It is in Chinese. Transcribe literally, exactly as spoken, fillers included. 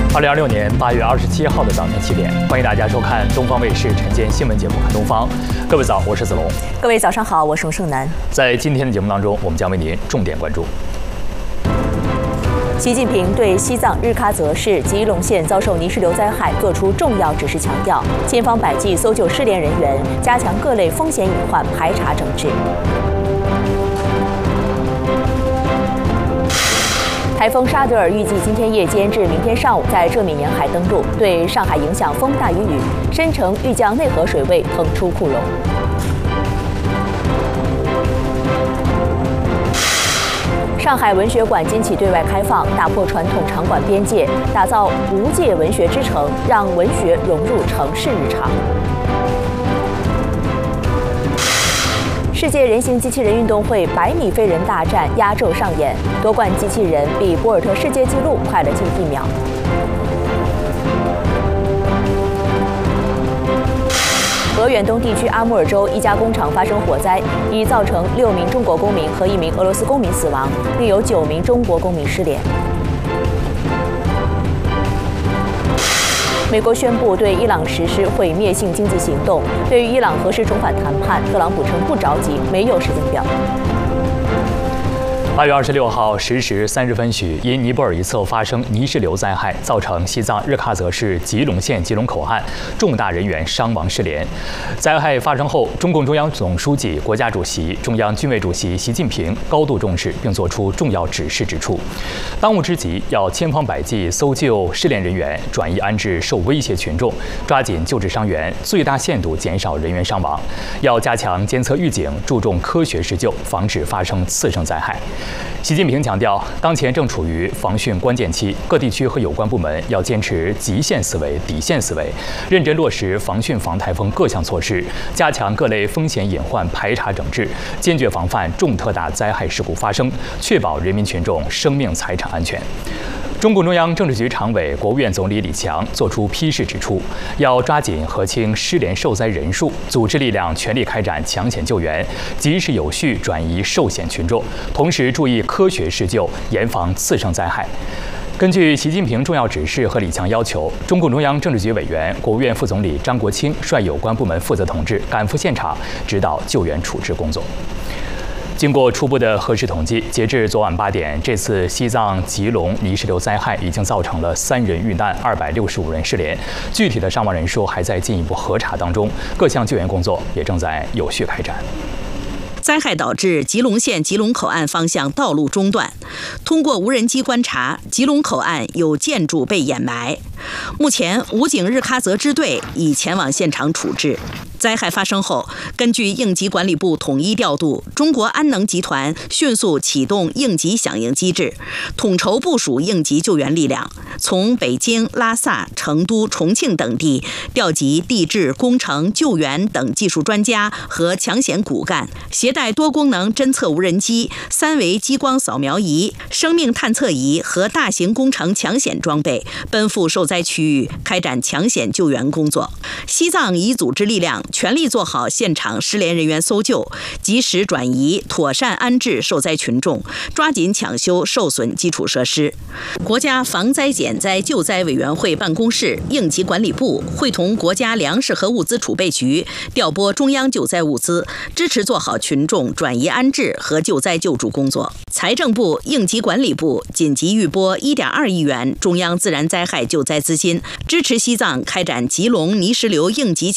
二零二六年八月二十七号的早晨七点，欢迎大家收看东方卫视晨间新闻节目《看东方》。各位早，我是子龙。 各位早上好，我是盛楠。 在今天的节目当中，我们将为您重点关注。 习近平对西藏日喀则市吉隆县遭受泥石流灾害作出重要指示，强调千方百计搜救失联人员，加强各类风险隐患排查整治。台风沙德尔预计今天夜间至明天上午在浙闽沿海登陆，对上海影响风大雨雨，深城欲将内河水位腾出库龙。上海文学馆今起对外开放，打破传统场馆边界，打造无界文学之城，让文学融入城市日常。世界人形机器人运动会百米飞人大战压轴上演，夺冠机器人比博尔特世界纪录快了近一秒。俄远东地区阿穆尔州一家工厂发生火灾，已造成六名中国公民和一名俄罗斯公民死亡，另有九名中国公民失联。美国宣布对伊朗实施毁灭性经济行动。对于伊朗何时重返谈判，特朗普称不着急，没有时间表。 八月二十六号十时三十分许，因尼泊尔一侧发生泥石流灾害，造成西藏日喀则市吉隆县吉隆口岸重大人员伤亡失联。灾害发生后，中共中央总书记、国家主席、中央军委主席习近平高度重视，并作出重要指示，指出，当务之急要千方百计搜救失联人员，转移安置受威胁群众，抓紧救治伤员，最大限度减少人员伤亡。要加强监测预警，注重科学施救，防止发生次生灾害。习近平强调，当前正处于防汛关键期，各地区和有关部门要坚持极限思维、底线思维，认真落实防汛防台风各项措施，加强各类风险隐患排查整治，坚决防范重特大灾害事故发生，确保人民群众生命财产安全。中共中央政治局常委、国务院总理李强作出批示，指出，要抓紧核清失联受灾人数，组织力量全力开展抢险救援，及时有序转移受险群众，同时注意科学施救，严防次生灾害。根据习近平重要指示和李强要求，中共中央政治局委员、国务院副总理张国清率有关部门负责同志赶赴现场，指导救援处置工作。经过初步的核实统计，截至昨晚八点，这次西藏吉隆泥石流灾害已经造成了三人遇难，二百六十五人失联，具体的伤亡人数还在进一步核查当中，各项救援工作也正在有序开展。 灾害导致吉隆县吉隆口岸方向道路中断。通过无人机观察，吉隆口岸有建筑被掩埋。目前，武警日喀则支队已前往现场处置。灾害发生后，根据应急管理部统一调度，中国安能集团迅速启动应急响应机制，统筹部署应急救援力量，从北京、拉萨、成都、重庆等地调集地质、工程、救援等技术专家和抢险骨干，携带多功能侦测无人机、三维激光扫描仪、生命探测仪和大型工程抢险装备，奔赴受灾区域开展抢险救援工作。西藏已组织力量全力做好现场失联人员搜救，及时转移、妥善安置受灾群众，抓紧抢修受损基础设施。国家防灾减灾救灾委员会办公室、应急管理部会同国家粮食和物资储备局调拨中央救灾物资，支持做好群众转移安置和救灾救助工作。财政部、应急管理部紧急预拨 一点二亿元中央自然灾害救灾资金，支持西藏开展吉隆泥石流应急